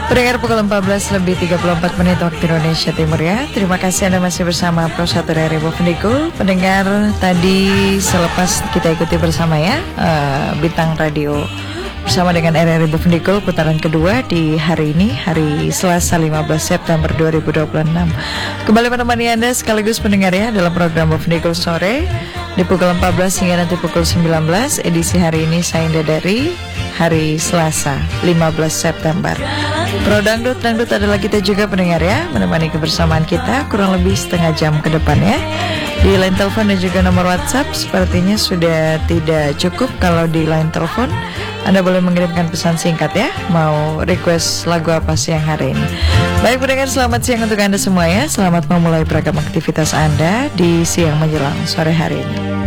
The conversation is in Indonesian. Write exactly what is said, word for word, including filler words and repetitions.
Pendengar pukul empat belas lebih tiga puluh empat menit waktu Indonesia Timur ya. Terima kasih Anda masih bersama Pro satu dari Bovendikul. Pendengar, tadi selepas kita ikuti bersama ya uh, Bintang Radio bersama dengan R R I Bovendikul putaran kedua di hari ini, hari Selasa lima belas September dua ribu dua puluh enam. Kembali menemani Anda sekaligus pendengar ya dalam program Bovendikul sore di pukul empat belas hingga nanti pukul sembilan belas. Edisi hari ini saya Indah dari hari Selasa lima belas September. Pro Dangdut, Dangdut adalah kita juga pendengar ya, menemani kebersamaan kita kurang lebih setengah jam ke depan ya. Di line telepon dan juga nomor WhatsApp sepertinya sudah tidak cukup. Kalau di line telepon Anda boleh mengirimkan pesan singkat ya, mau request lagu apa siang hari ini. Baik pendengar, selamat siang untuk Anda semua ya. Selamat memulai beragam aktivitas Anda di siang menjelang sore hari ini.